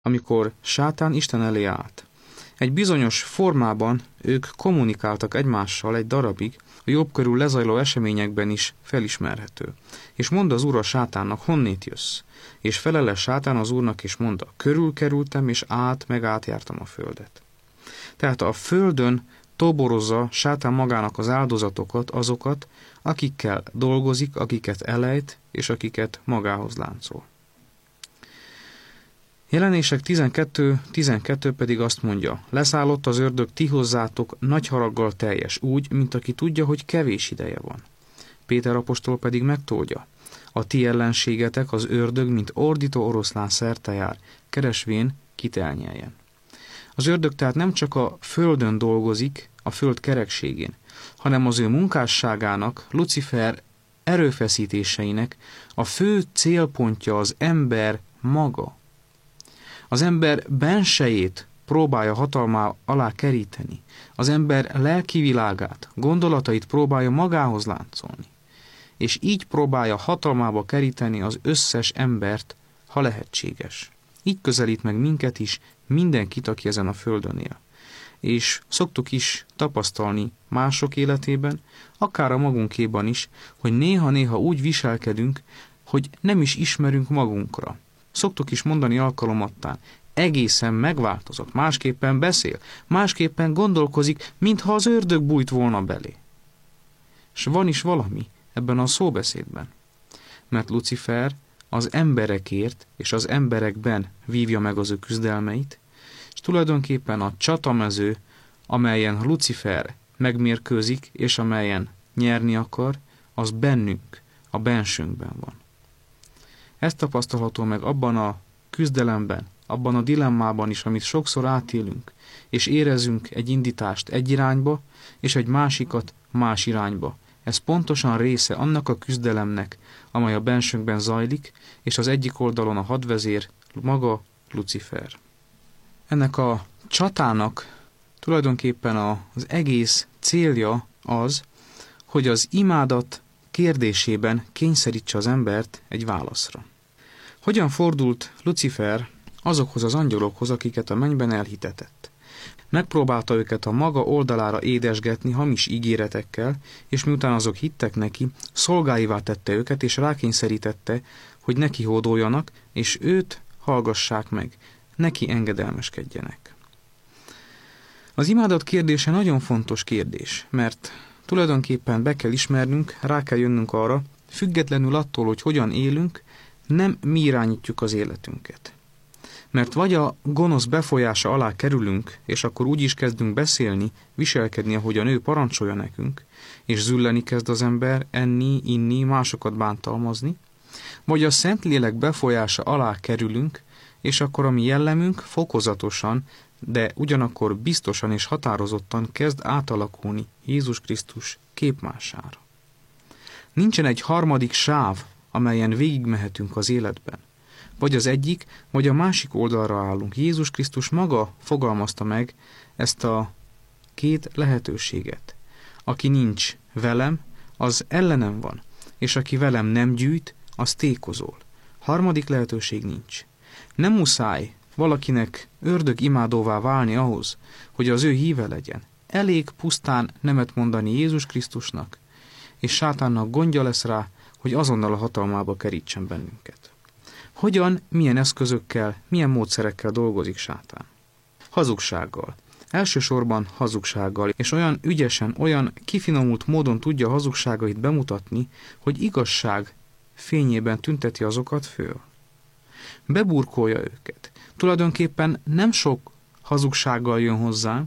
amikor sátán Isten elé állt. Egy bizonyos formában ők kommunikáltak egymással egy darabig, a Jobb körül lezajló eseményekben is felismerhető. És mondta az Úr a sátánnak, honnét jössz? És felele sátán az Úrnak, és mondta, körülkerültem, és átjártam a földet. Tehát a földön toborozza sátán magának az áldozatokat, azokat, akikkel dolgozik, akiket elejt, és akiket magához láncol. Jelenések 12 pedig azt mondja, leszállott az ördög ti hozzátok nagy haraggal teljes, úgy, mint aki tudja, hogy kevés ideje van. Péter apostol pedig megtódja, a ti ellenségetek az ördög, mint ordító oroszlán szerte jár, keresvén kit elnyeljen. Az ördög tehát nem csak a földön dolgozik, a föld kerekségén, hanem az ő munkásságának, Lucifer erőfeszítéseinek a fő célpontja az ember maga. Az ember bensejét próbálja hatalmá alá keríteni, az ember lelki világát, gondolatait próbálja magához láncolni, és így próbálja hatalmába keríteni az összes embert, ha lehetséges. Így közelít meg minket is, mindenkit, aki ezen a földön él. És szoktuk is tapasztalni mások életében, akár a magunkéban is, hogy néha-néha úgy viselkedünk, hogy nem is ismerünk magunkra. Szoktuk is mondani alkalomattán, egészen megváltozott, másképpen beszél, másképpen gondolkozik, mintha az ördög bújt volna belé. És van is valami ebben a szóbeszédben, mert Lucifer az emberekért és az emberekben vívja meg az ő küzdelmeit, és tulajdonképpen a csatamező, amelyen Lucifer megmérkőzik, és amelyen nyerni akar, az bennünk, a bensőnkben van. Ez tapasztalható meg abban a küzdelemben, abban a dilemmában is, amit sokszor átélünk, és érezünk egy indítást egy irányba, és egy másikat más irányba. Ez pontosan része annak a küzdelemnek, amely a bensőnkben zajlik, és az egyik oldalon a hadvezér maga Lucifer. Ennek a csatának tulajdonképpen az egész célja az, hogy az imádat kérdésében kényszerítse az embert egy válaszra. Hogyan fordult Lucifer azokhoz az angyalokhoz, akiket a mennyben elhitetett? Megpróbálta őket a maga oldalára édesgetni hamis ígéretekkel, és miután azok hittek neki, szolgáivá tette őket, és rákényszerítette, hogy neki hódoljanak, és őt hallgassák meg, neki engedelmeskedjenek. Az imádat kérdése nagyon fontos kérdés, mert tulajdonképpen be kell ismernünk, rá kell jönnünk arra, függetlenül attól, hogy hogyan élünk, nem mi irányítjuk az életünket. Mert vagy a gonosz befolyása alá kerülünk, és akkor úgy is kezdünk beszélni, viselkedni, ahogyan ő parancsolja nekünk, és zülleni kezd az ember, enni, inni, másokat bántalmazni, vagy a Szentlélek befolyása alá kerülünk, és akkor a mi jellemünk fokozatosan, de ugyanakkor biztosan és határozottan kezd átalakulni Jézus Krisztus képmására. Nincsen egy harmadik sáv, amelyen végigmehetünk az életben. Vagy az egyik, vagy a másik oldalra állunk. Jézus Krisztus maga fogalmazta meg ezt a két lehetőséget. Aki nincs velem, az ellenem van, és aki velem nem gyűjt, az tékozol. Harmadik lehetőség nincs. Nem muszáj valakinek ördög imádóvá válni ahhoz, hogy az ő híve legyen. Elég pusztán nemet mondani Jézus Krisztusnak, és sátánnak gondja lesz rá, hogy azonnal a hatalmába kerítsen bennünket. Hogyan, milyen eszközökkel, milyen módszerekkel dolgozik sátán? Hazugsággal. Elsősorban hazugsággal, és olyan ügyesen, olyan kifinomult módon tudja a hazugságait bemutatni, hogy igazság fényében tünteti azokat föl. Beburkolja őket. Tulajdonképpen nem sok hazugsággal jön hozzánk.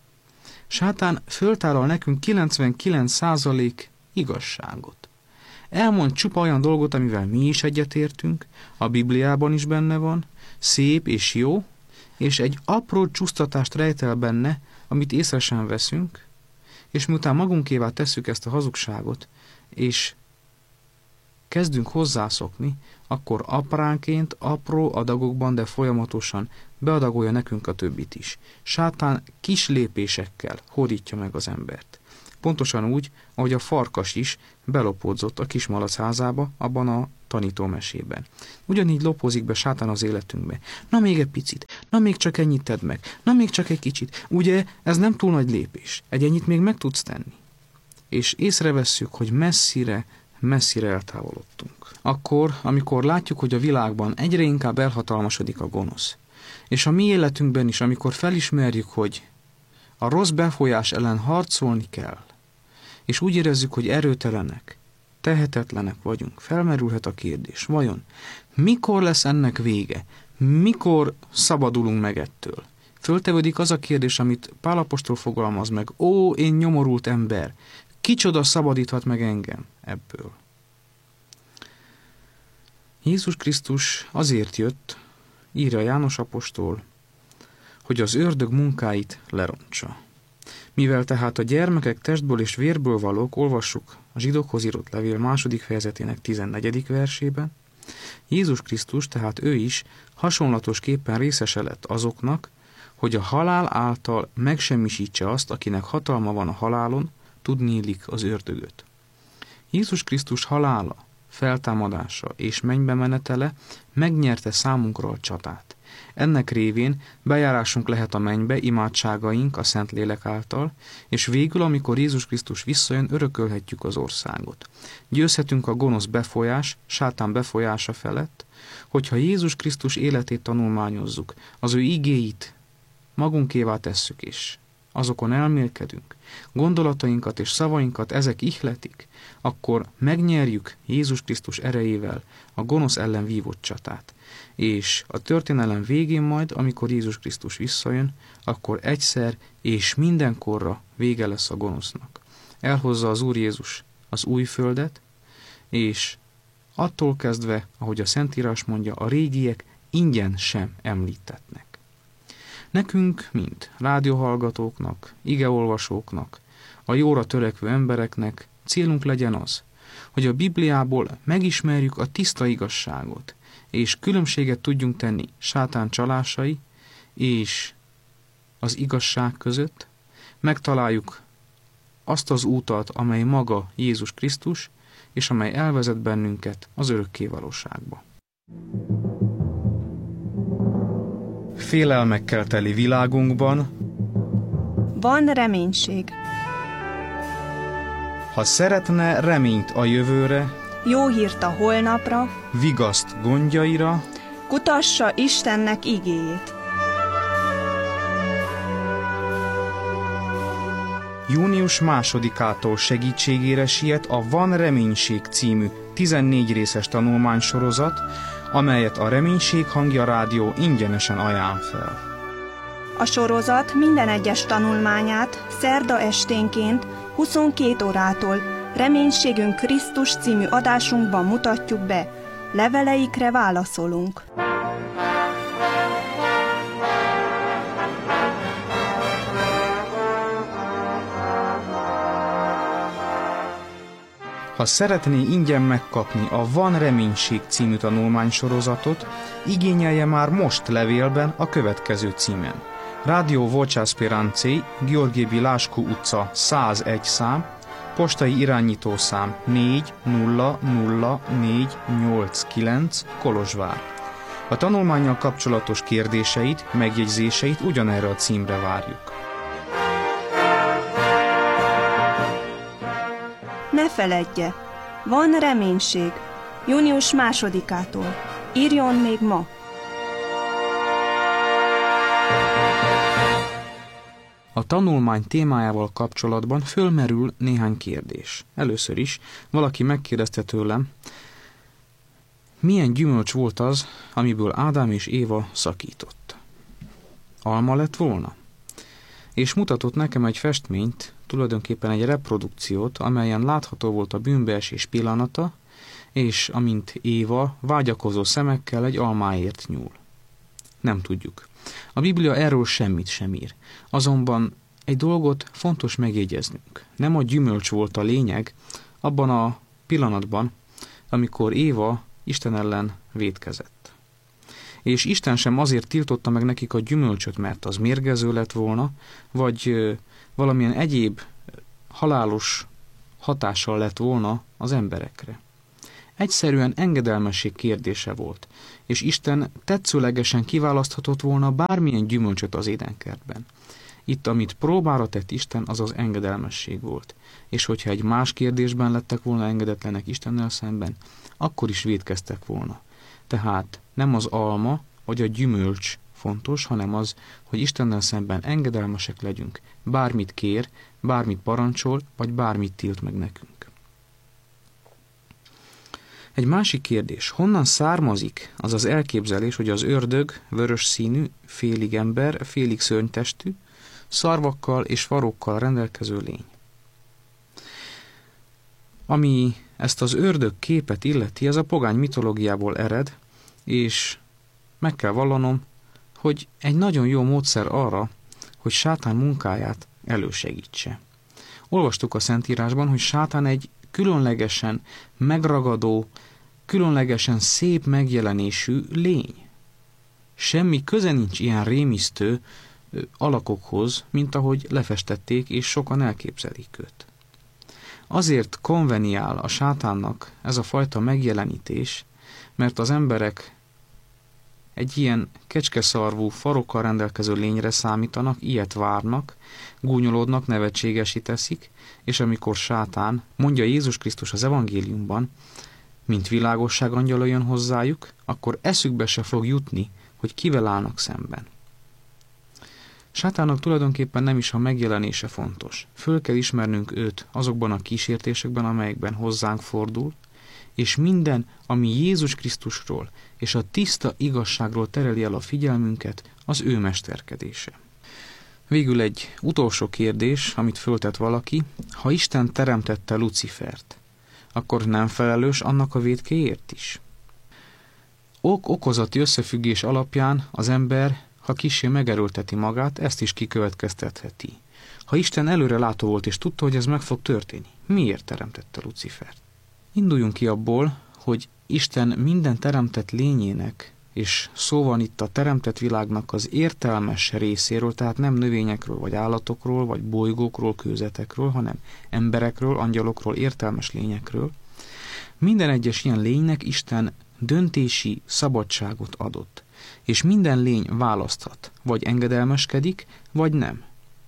Sátán föltárol nekünk 99% igazságot. Elmond csupa olyan dolgot, amivel mi is egyetértünk, a Bibliában is benne van, szép és jó, és egy apró csúsztatást rejtel benne, amit észre sem veszünk, és miután magunkévá tesszük ezt a hazugságot, és kezdünk hozzászokni, akkor apránként, apró adagokban, de folyamatosan beadagolja nekünk a többit is. Sátán kis lépésekkel hódítja meg az embert. Pontosan úgy, ahogy a farkas is belopódzott a kismalac házába abban a tanítómesében. Ugyanígy lopózik be sátán az életünkbe. Na még egy picit, na még csak ennyit tedd meg, na még csak egy kicsit. Ugye ez nem túl nagy lépés, egy ennyit még meg tudsz tenni. És észrevesszük, hogy messzire eltávolodtunk. Akkor, amikor látjuk, hogy a világban egyre inkább elhatalmasodik a gonosz, és a mi életünkben is, amikor felismerjük, hogy a rossz befolyás ellen harcolni kell, és úgy érezzük, hogy erőtelenek, tehetetlenek vagyunk, felmerülhet a kérdés, vajon mikor lesz ennek vége? Mikor szabadulunk meg ettől? Föltevődik az a kérdés, amit Pál apostol fogalmaz meg: ó, én nyomorult ember, kicsoda szabadíthat meg engem ebből? Jézus Krisztus azért jött, írja János apostol, hogy az ördög munkáit lerontsa. Mivel tehát a gyermekek testből és vérből valók, olvassuk a zsidókhoz írott levél 2. fejezetének 14. versében, Jézus Krisztus, tehát ő is hasonlatosképpen részese lett azoknak, hogy a halál által megsemmisítse azt, akinek hatalma van a halálon, tudniillik az ördögöt. Jézus Krisztus halála, feltámadása és mennybe menetele megnyerte számunkra a csatát. Ennek révén bejárásunk lehet a mennybe imádságaink a Szentlélek által, és végül, amikor Jézus Krisztus visszajön, örökölhetjük az országot. Győzhetünk a gonosz befolyás, sátán befolyása felett, hogyha Jézus Krisztus életét tanulmányozzuk, az ő igéit magunkévá tesszük is, azokon elmélkedünk, gondolatainkat és szavainkat ezek ihletik, akkor megnyerjük Jézus Krisztus erejével a gonosz ellen vívott csatát. És a történelem végén majd, amikor Jézus Krisztus visszajön, akkor egyszer és mindenkorra vége lesz a gonosznak. Elhozza az Úr Jézus az új földet, és attól kezdve, ahogy a Szentírás mondja, a régiek ingyen sem említetnek. Nekünk, mint rádióhallgatóknak, igeolvasóknak, a jóra törekvő embereknek célunk legyen az, hogy a Bibliából megismerjük a tiszta igazságot, és különbséget tudjunk tenni sátán csalásai és az igazság között, megtaláljuk azt az útat, amely maga Jézus Krisztus, és amely elvezet bennünket az örökké valóságba. Félelmekkel teli világunkban van reménység. Ha szeretne reményt a jövőre, Jó hírt a holnapra, vigaszt gondjaira, kutassa Istennek igéjét. Június 2-ától segítségére siet a Van Reménység című 14 részes tanulmánysorozat, amelyet a Reménység Hangja Rádió ingyenesen ajánl fel. A sorozat minden egyes tanulmányát szerda esténként 22 órától Reménységünk Krisztus című adásunkban mutatjuk be. Leveleikre válaszolunk. Ha szeretné ingyen megkapni a Van Reménység című tanulmánysorozatot, igényelje már most levélben a következő címen. Rádió Vocea Speranței, Gheorghe Bilascu utca 101 szám, postai irányítószám 400489 Kolozsvár. A tanulmánnyal kapcsolatos kérdéseit, megjegyzéseit ugyanerre a címre várjuk. Ne feledje, van reménység. Június 2-ától. Írjon még ma! A tanulmány témájával kapcsolatban fölmerül néhány kérdés. Először is valaki megkérdezte tőlem, milyen gyümölcs volt az, amiből Ádám és Éva szakított. Alma lett volna? És mutatott nekem egy festményt, tulajdonképpen egy reprodukciót, amelyen látható volt a bűnbeesés pillanata, és amint Éva vágyakozó szemekkel egy almáért nyúl. Nem tudjuk. A Biblia erről semmit sem ír. Azonban egy dolgot fontos megjegyeznünk. Nem a gyümölcs volt a lényeg abban a pillanatban, amikor Éva Isten ellen vétkezett. És Isten sem azért tiltotta meg nekik a gyümölcsöt, mert az mérgező lett volna, vagy valamilyen egyéb halálos hatással lett volna az emberekre. Egyszerűen engedelmesség kérdése volt, és Isten tetszőlegesen kiválaszthatott volna bármilyen gyümölcsöt az édenkertben. Itt, amit próbára tett Isten, az az engedelmesség volt. És hogyha egy más kérdésben lettek volna engedetlenek Istennel szemben, akkor is vétkeztek volna. Tehát nem az alma vagy a gyümölcs fontos, hanem az, hogy Istennel szemben engedelmesek legyünk. Bármit kér, bármit parancsol, vagy bármit tilt meg nekünk. Egy másik kérdés, honnan származik az az elképzelés, hogy az ördög vörös színű, félig ember, félig szörnytestű, szarvakkal és farokkal rendelkező lény? Ami ezt az ördög képet illeti, ez a pogány mitológiából ered, és meg kell vallanom, hogy egy nagyon jó módszer arra, hogy sátán munkáját elősegítse. Olvastuk a Szentírásban, hogy sátán egy különlegesen megragadó, különlegesen szép megjelenésű lény. Semmi köze nincs ilyen rémisztő alakokhoz, mint ahogy lefestették, és sokan elképzelik őt. Azért konveniál a sátánnak ez a fajta megjelenítés, mert az emberek egy ilyen kecskeszarvú, farokkal rendelkező lényre számítanak, ilyet várnak, gúnyolódnak, nevetségesi teszik, és amikor sátán, mondja Jézus Krisztus az evangéliumban, mint világosság angyala jön hozzájuk, akkor eszükbe se fog jutni, hogy kivel állnak szemben. Sátánnak tulajdonképpen nem is a megjelenése fontos. Föl kell ismernünk őt azokban a kísértésekben, amelyekben hozzánk fordul, és minden, ami Jézus Krisztusról és a tiszta igazságról tereli el a figyelmünket, az ő mesterkedése. Végül egy utolsó kérdés, amit föltett valaki, ha Isten teremtette Lucifert, akkor nem felelős annak a vétkéért is? Ok-okozati összefüggés alapján az ember, ha kissé megerőlteti magát, ezt is kikövetkeztetheti. Ha Isten előre látó volt és tudta, hogy ez meg fog történni, miért teremtette Lucifert? Induljunk ki abból, hogy Isten minden teremtett lényének, és szó van itt a teremtett világnak az értelmes részéről, tehát nem növényekről, vagy állatokról, vagy bolygókról, kőzetekről, hanem emberekről, angyalokról, értelmes lényekről. Minden egyes ilyen lénynek Isten döntési szabadságot adott, és minden lény választhat, vagy engedelmeskedik, vagy nem.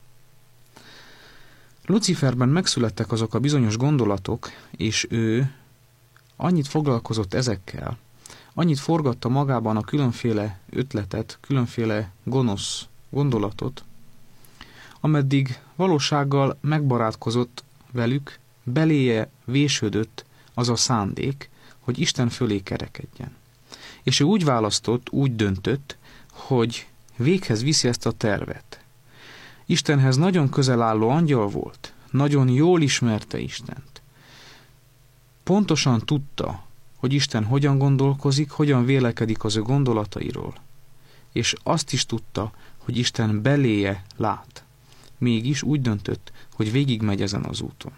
Luciferben megszülettek azok a bizonyos gondolatok, és ő annyit foglalkozott ezekkel, annyit forgatta magában a különféle ötletet, különféle gonosz gondolatot, ameddig valósággal megbarátkozott velük, beléje vésődött az a szándék, hogy Isten fölé kerekedjen. És ő úgy választott, úgy döntött, hogy véghez viszi ezt a tervet. Istenhez nagyon közel álló angyal volt, nagyon jól ismerte Istent. Pontosan tudta, hogy Isten hogyan gondolkozik, hogyan vélekedik az ő gondolatairól. És azt is tudta, hogy Isten beléje lát. Mégis úgy döntött, hogy végigmegy ezen az úton.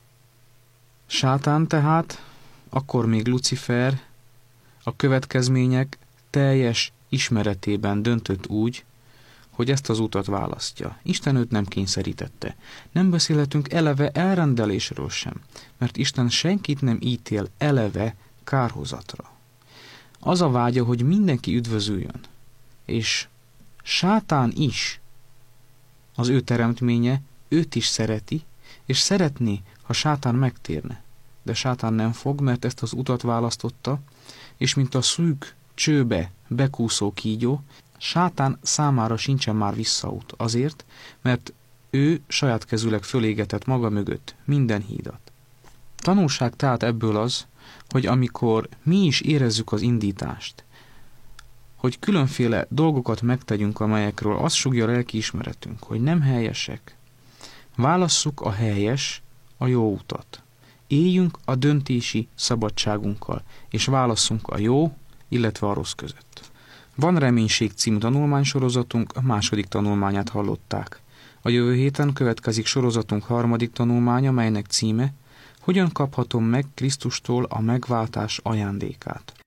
Sátán tehát, akkor még Lucifer, a következmények teljes ismeretében döntött úgy, hogy ezt az utat választja. Isten őt nem kényszerítette. Nem beszélhetünk eleve elrendelésről sem, mert Isten senkit nem ítél eleve kárhozatra. Az a vágya, hogy mindenki üdvözüljön, és sátán is, az ő teremtménye, őt is szereti, és szeretné, ha sátán megtérne. De sátán nem fog, mert ezt az utat választotta, és mint a szűk csőbe bekúszó kígyó, sátán számára sincsen már visszaút azért, mert ő saját kezűleg fölégetett maga mögött minden hídat. Tanulság tehát ebből az, hogy amikor mi is érezzük az indítást, hogy különféle dolgokat megtegyünk, amelyekről azt sugja a lelkiismeretünk, hogy nem helyesek, válasszuk a helyes, a jó utat. Éljünk a döntési szabadságunkkal, és válasszunk a jó, illetve a rossz között. Van Reménység című tanulmánysorozatunk, a második tanulmányát hallották. A jövő héten következik sorozatunk harmadik tanulmánya, melynek címe Hogyan kaphatom meg Krisztustól a megváltás ajándékát.